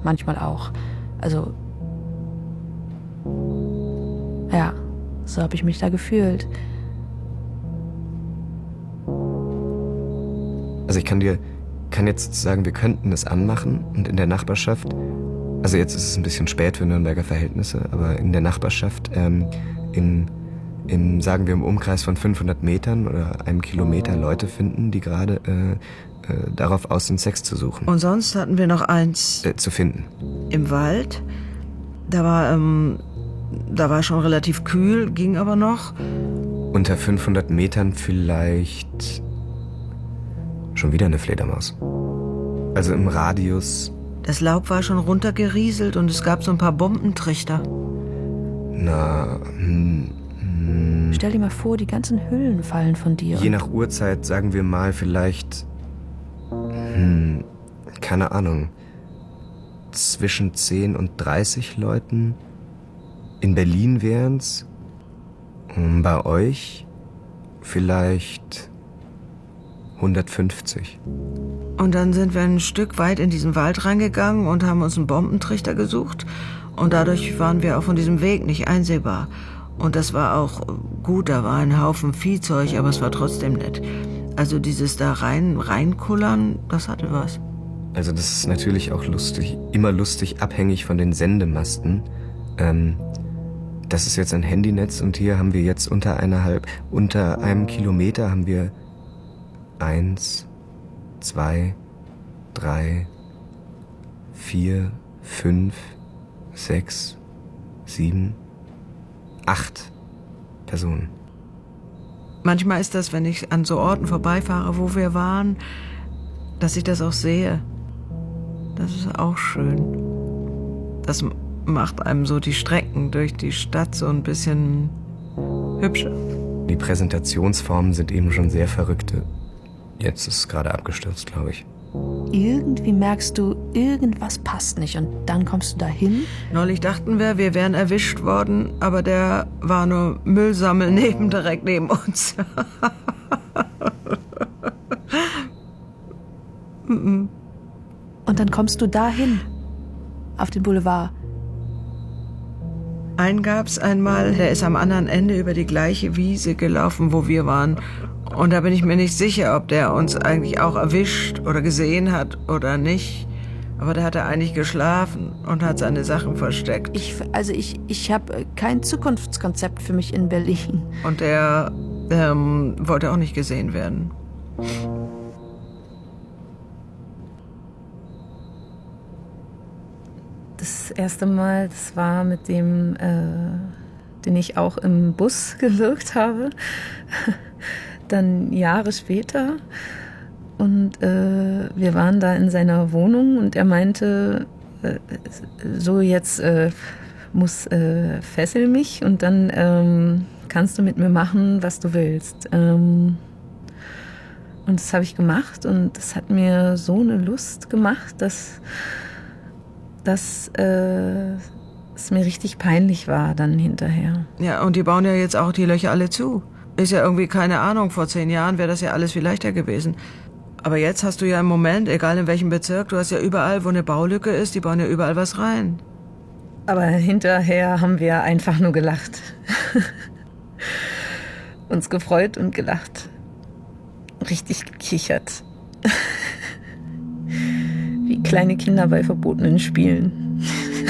manchmal auch. Also, ja, so habe ich mich da gefühlt. Also ich kann jetzt sagen, wir könnten es anmachen und in der Nachbarschaft, also jetzt ist es ein bisschen spät für Nürnberger Verhältnisse, aber in der Nachbarschaft, sagen wir im Umkreis von 500 Metern oder einem Kilometer Leute finden, die gerade darauf aus sind, Sex zu suchen. Und sonst hatten wir noch eins zu finden. Im Wald. Da war schon relativ kühl, ging aber noch. Unter 500 Metern vielleicht schon wieder eine Fledermaus. Also im Radius. Das Laub war schon runtergerieselt und es gab so ein paar Bombentrichter. Stell dir mal vor, die ganzen Hüllen fallen von dir. Je nach Uhrzeit, sagen wir mal, vielleicht, keine Ahnung, zwischen 10 und 30 Leuten. In Berlin wären's. Bei euch vielleicht 150. Und dann sind wir ein Stück weit in diesen Wald reingegangen und haben uns einen Bombentrichter gesucht. Und dadurch waren wir auch von diesem Weg nicht einsehbar. Und das war auch gut, da war ein Haufen Viehzeug, aber es war trotzdem nett. Also dieses da reinkullern, das hatte was. Also das ist natürlich auch immer lustig, abhängig von den Sendemasten. Das ist jetzt ein Handynetz und hier haben wir jetzt unter einem Kilometer haben wir 1, 2, 3, 4, 5, 6, 7, 8 Personen. Manchmal ist das, wenn ich an so Orten vorbeifahre, wo wir waren, dass ich das auch sehe. Das ist auch schön. Das macht einem so die Strecken durch die Stadt so ein bisschen hübscher. Die Präsentationsformen sind eben schon sehr verrückte. Jetzt ist es gerade abgestürzt, glaube ich. Irgendwie merkst du, irgendwas passt nicht und dann kommst du dahin. Neulich dachten wir wären erwischt worden, aber der war nur Müllsammel direkt neben uns. Und dann kommst du dahin, auf den Boulevard. Einen gab's einmal, der ist am anderen Ende über die gleiche Wiese gelaufen, wo wir waren. Und da bin ich mir nicht sicher, ob der uns eigentlich auch erwischt oder gesehen hat oder nicht. Aber der hatte eigentlich geschlafen und hat seine Sachen versteckt. Ich habe kein Zukunftskonzept für mich in Berlin. Und der wollte auch nicht gesehen werden. Das erste Mal, das war mit dem, den ich auch im Bus gewirkt habe. Dann Jahre später. Und wir waren da in seiner Wohnung und er meinte, so jetzt fessel mich und dann kannst du mit mir machen, was du willst. Und das habe ich gemacht und das hat mir so eine Lust gemacht, dass es mir richtig peinlich war dann hinterher. Ja, und die bauen ja jetzt auch die Löcher alle zu. Ist ja irgendwie, keine Ahnung, vor 10 Jahren wäre das ja alles viel leichter gewesen. Aber jetzt hast du ja im Moment, egal in welchem Bezirk, du hast ja überall, wo eine Baulücke ist, die bauen ja überall was rein. Aber hinterher haben wir einfach nur gelacht. Uns gefreut und gelacht. Richtig gekichert. Wie kleine Kinder bei verbotenen Spielen.